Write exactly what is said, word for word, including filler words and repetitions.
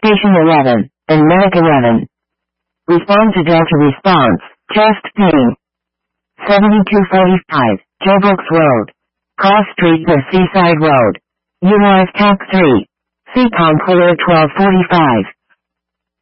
Station eleven, and Medic eleven. Respond to Delta response. Chest pain. seventy-two forty-five, Jobrooks Road. Cross Street to Seaside Road. U R S T A C three. C COM clear twelve forty-five.